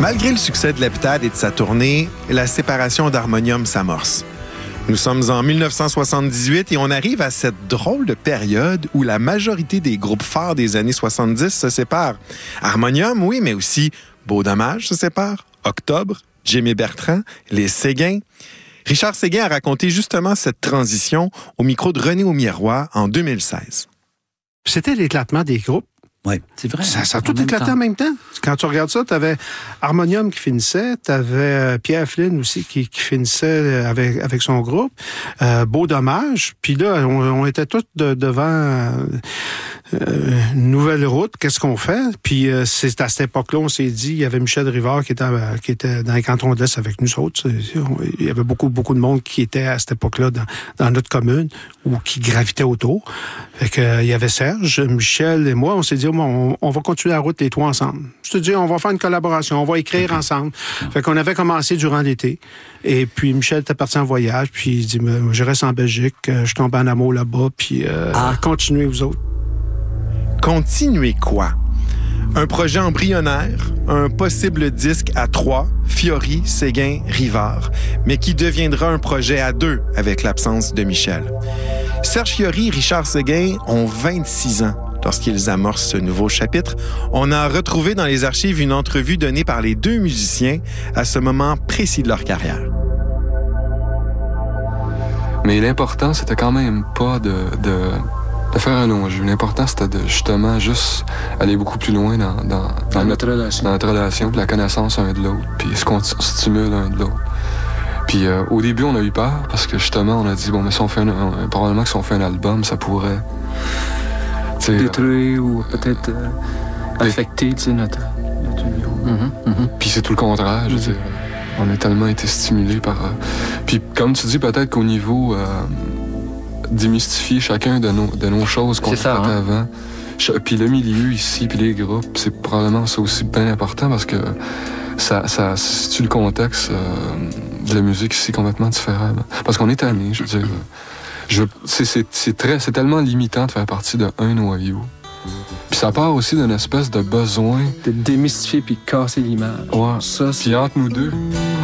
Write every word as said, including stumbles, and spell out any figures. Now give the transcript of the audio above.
Malgré le succès de l'Heptade et de sa tournée, la séparation d'Harmonium s'amorce. Nous sommes en dix-neuf cent soixante-dix-huit et on arrive à cette drôle de période où la majorité des groupes phares des années soixante-dix se séparent. Harmonium, oui, mais aussi Beau Dommage se sépare, Octobre, Jimmy Bertrand, les Séguin. Richard Séguin a raconté justement cette transition au micro de René Aumier-Roy en deux mille seize. C'était l'éclatement des groupes. Oui, c'est vrai. Ça, ça a tout éclaté en même temps. Quand tu regardes ça, tu avais Harmonium qui finissait, tu avais Pierre Flynn aussi qui, qui finissait avec, avec son groupe, euh, Beau Dommage. Puis là, on, on était tous de, devant euh, une nouvelle route. Qu'est-ce qu'on fait? Puis euh, c'est à cette époque-là, on s'est dit, il y avait Michel Rivard qui était, euh, qui était dans les cantons de l'Est avec nous autres. Il y avait beaucoup, beaucoup de monde qui était à cette époque-là dans, dans notre commune ou qui gravitait autour. Fait que, euh, il y avait Serge, Michel et moi, on s'est dit, On, on va continuer la route les trois ensemble. Je te dis, on va faire une collaboration, on va écrire ensemble. Fait qu'on avait commencé durant l'été. Et puis, Michel était parti en voyage, puis il dit, je reste en Belgique, je tombe en amour là-bas, puis euh, ah. continuez vous autres. Continuez quoi? Un projet embryonnaire, un possible disque à trois, Fiori, Séguin, Rivard, mais qui deviendra un projet à deux avec l'absence de Michel. Serge Fiori et Richard Séguin ont vingt-six ans. Lorsqu'ils amorcent ce nouveau chapitre, on a retrouvé dans les archives une entrevue donnée par les deux musiciens à ce moment précis de leur carrière. Mais l'important, c'était quand même pas de, de, de faire un long jeu. L'important, c'était de justement juste aller beaucoup plus loin dans, dans, dans, dans notre relation. Dans notre relation, puis la connaissance un de l'autre, puis ce qu'on stimule un de l'autre. Puis euh, au début, on a eu peur parce que justement, on a dit, bon, mais si on fait un, un, probablement que si on fait un album, ça pourrait... détruire ou peut-être euh, affecter notre, notre niveau. Mm-hmm, mm-hmm. Puis c'est tout le contraire, je veux mm-hmm. dire. On a tellement été stimulés par... Euh, puis comme tu dis, peut-être qu'au niveau euh, démystifier chacun de nos, de nos choses qu'on a faites hein? avant. Puis le milieu ici, puis les groupes, c'est probablement ça aussi bien important parce que ça, ça situe le contexte euh, de la musique ici complètement différent. Parce qu'on est tanné, je veux dire... Je, c'est, c'est, c'est, très, c'est tellement limitant de faire partie d'un noyau. Puis ça part aussi d'une espèce de besoin... De démystifier puis casser l'image. Ouais. Ça, c'est... Puis entre nous deux...